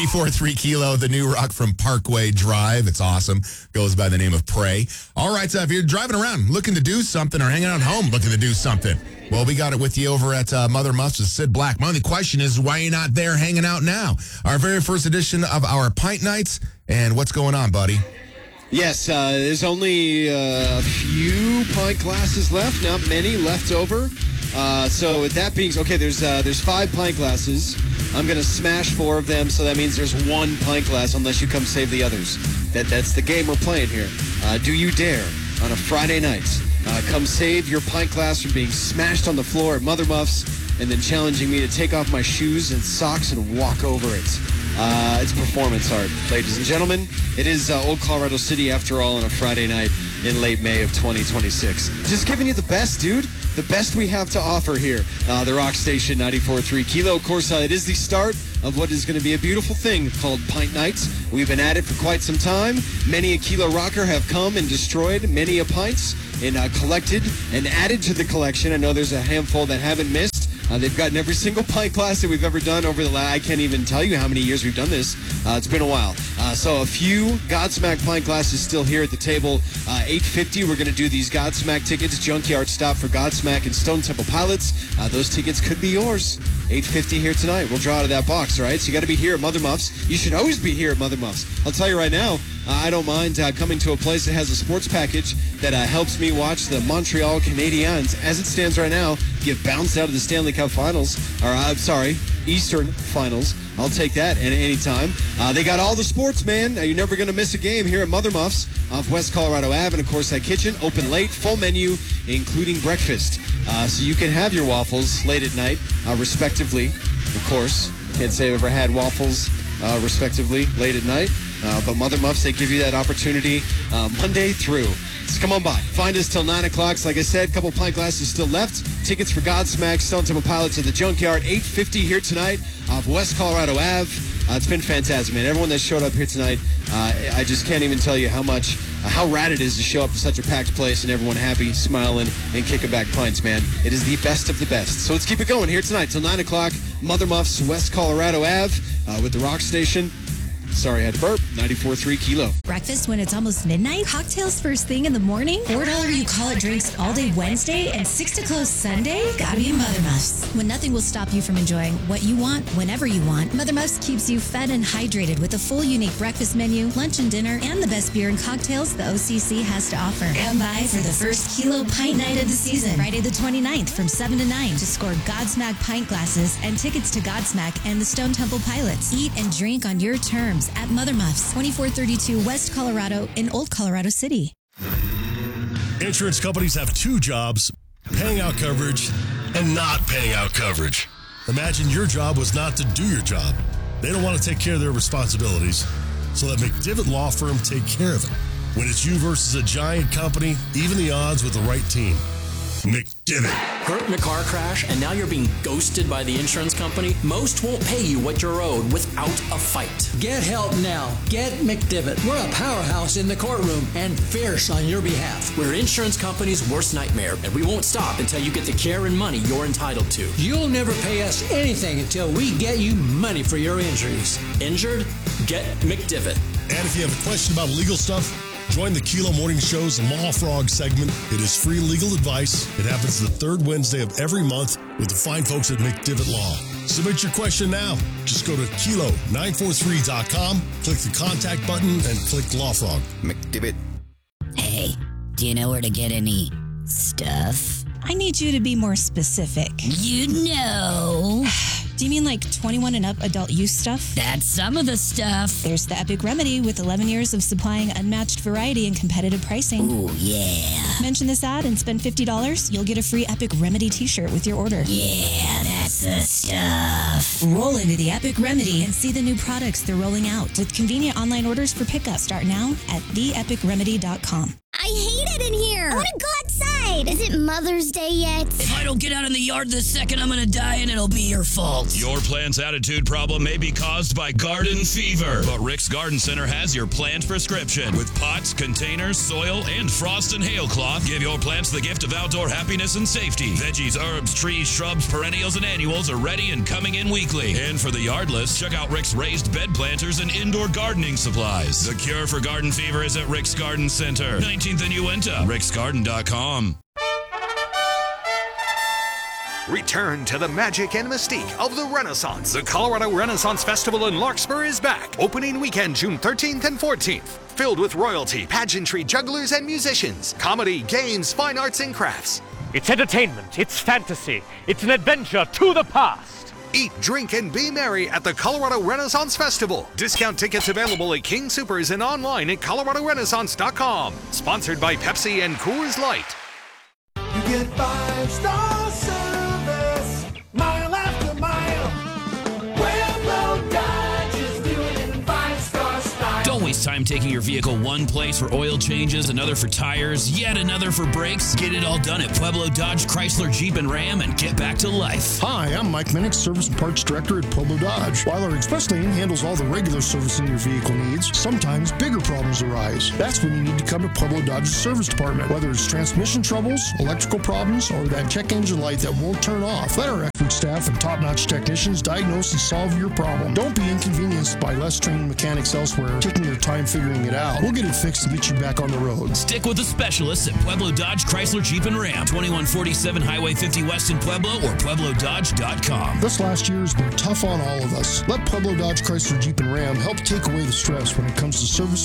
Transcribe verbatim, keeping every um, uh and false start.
ninety-four point three Kilo, the new rock from Parkway Drive. It's awesome. Goes by the name of Pray. All right, so if you're driving around looking to do something or hanging out home looking to do something, well, we got it with you over at uh, Mother Muffs with Sid Black. My only question is, why are you not there hanging out now? Our very first edition of our Pint Nights. And what's going on, buddy? Yes, uh, there's only uh, a few pint glasses left, not many left over. Uh, so with that being, okay, there's uh, there's five pint glasses. I'm going to smash four of them, so that means there's one pint glass unless you come save the others. That That's the game we're playing here. Uh, do you dare, on a Friday night, uh, come save your pint glass from being smashed on the floor at Mother Muffs and then challenging me to take off my shoes and socks and walk over it? Uh, it's performance art, ladies and gentlemen. It is uh, Old Colorado City, after all, on a Friday night in late May of twenty twenty-six. Just giving you the best, dude. The best we have to offer here. Uh, the Rock Station ninety-four point three Kilo. Of course, uh, it is the start of what is going to be a beautiful thing called Pint Nights. We've been at it for quite some time. Many a Kilo rocker have come and destroyed many a pints and uh, collected and added to the collection. I know there's a handful that haven't missed. Uh, they've gotten every single pint glass that we've ever done over the last, I can't even tell you how many years we've done this. Uh, it's been a while. Uh, so a few Godsmack pint glasses still here at the table. Uh, eight fifty, we're going to do these Godsmack tickets. Junkyard stop for Godsmack and Stone Temple Pilots. Uh, those tickets could be yours. eight fifty here tonight. We'll draw out of that box, all right? So you got to be here at Mother Muffs. You should always be here at Mother Muffs. I'll tell you right now, uh, I don't mind uh, coming to a place that has a sports package that uh, helps me watch the Montreal Canadiens, as it stands right now, get bounced out of the Stanley Cup Finals. Or, uh, I'm sorry, Eastern Finals. I'll take that at any time. Uh, they got all the sports, man. Uh, you're never going to miss a game here at Mother Muffs off West Colorado Avenue. And, of course, that kitchen, open late, full menu, including breakfast. Uh, so you can have your waffles late at night, uh, respectively. Of course, can't say I've ever had waffles, uh, respectively, late at night. Uh, but Mother Muffs, they give you that opportunity uh, Monday through. So come on by. Find us till nine o'clock. So like I said, a couple pint glasses still left. Tickets for Godsmack, Stone Temple Pilots at the Junkyard, eight fifty here tonight off West Colorado Ave. Uh, it's been fantastic, man. Everyone that showed up here tonight, uh, I just can't even tell you how much, uh, how rad it is to show up to such a packed place and everyone happy, smiling, and kicking back pints, man. It is the best of the best. So let's keep it going here tonight till nine o'clock. Mother Muffs, West Colorado Ave uh, with the Rock Station. Sorry, I had to burp. ninety-four point three Kilo. Breakfast when it's almost midnight? Cocktails first thing in the morning? four dollars you call it drinks all day Wednesday and six to close Sunday? Gotta be Mother Muffs. When nothing will stop you from enjoying what you want whenever you want, Mother Muffs keeps you fed and hydrated with a full unique breakfast menu, lunch and dinner, and the best beer and cocktails the O C C has to offer. Come by for the first Kilo Pint Night of the season, Friday the twenty-ninth from seven to nine to score Godsmack pint glasses and tickets to Godsmack and the Stone Temple Pilots. Eat and drink on your terms at Mother Muffs, twenty-four thirty-two West Colorado in Old Colorado City. Insurance companies have two jobs, paying out coverage and not paying out coverage. Imagine your job was not to do your job. They don't want to take care of their responsibilities, so let McDivitt Law Firm take care of it. When it's you versus a giant company, even the odds with the right team. McDivitt. Hurt in a car crash and now you're being ghosted by the insurance company? Most won't pay you what you're owed without a fight. Get help now. Get McDivitt. We're a powerhouse in the courtroom and fierce on your behalf. We're insurance company's worst nightmare, and we won't stop until you get the care and money you're entitled to. You'll never pay us anything until we get you money for your injuries. Injured? Get McDivitt. And if you have a question about legal stuff, join the Kilo Morning Show's Law Frog segment. It is free legal advice. It happens the third Wednesday of every month with the fine folks at McDivitt Law. Submit your question now. Just go to kilo nine four three dot com, click the contact button, and click Law Frog. McDivitt. Hey, do you know where to get any stuff? I need you to be more specific. You know. Do you mean like twenty-one and up adult use stuff? That's some of the stuff. There's the Epic Remedy with eleven years of supplying unmatched variety and competitive pricing. Ooh, yeah. Mention this ad and spend fifty dollars. You'll get a free Epic Remedy t-shirt with your order. Yeah, that's the stuff. Roll into the Epic Remedy and see the new products they're rolling out with convenient online orders for pickup. Start now at the epic remedy dot com. I hate it in here. I want to go outside. Is it Mother's Day yet? If I don't get out in the yard this second, I'm gonna die and it'll be your fault. Your plant's attitude problem may be caused by garden fever, but Rick's Garden Center has your plant prescription. With pots, containers, soil, and frost and hail cloth, give your plants the gift of outdoor happiness and safety. Veggies, herbs, trees, shrubs, perennials, and annuals are ready and coming in weekly. And for the yardless, check out Rick's raised bed planters and indoor gardening supplies. The cure for garden fever is at Rick's Garden Center, nineteenth and Uinta, ricks garden dot com. Return to the magic and mystique of the Renaissance. The Colorado Renaissance Festival in Larkspur is back. Opening weekend, June thirteenth and fourteenth. Filled with royalty, pageantry, jugglers, and musicians. Comedy, games, fine arts, and crafts. It's entertainment. It's fantasy. It's an adventure to the past. Eat, drink, and be merry at the Colorado Renaissance Festival. Discount tickets available at King Soopers and online at colorado renaissance dot com. Sponsored by Pepsi and Coors Light. You get five-star service, mile after mile. Pueblo Dodge is doing it in five-star style. Don't waste time taking your vehicle one place for oil changes, another for tires, yet another for brakes. Get it all done at Pueblo Dodge, Chrysler, Jeep, and Ram and get back to life. Hi, I'm Mike Minnick, Service and Parts Director at Pueblo Dodge. While our express lane handles all the regular servicing your vehicle needs, sometimes bigger problems arise. That's when you need to come to Pueblo Dodge's service department. Whether it's transmission troubles, electrical problems, or that check engine light that won't turn off, let our expert staff and top-notch technicians diagnose and solve your problem. Don't be inconvenienced by less trained mechanics elsewhere taking their time figuring it out. We'll get it fixed and get you back on the road. Stick with the specialists at Pueblo Dodge, Chrysler, Jeep, and Ram. twenty-one forty-seven Highway fifty West in Pueblo or pueblo dodge dot com. This last year has been tough on all of us. Let Pueblo Dodge, Chrysler, Jeep, and Ram help take away the stress when it comes to service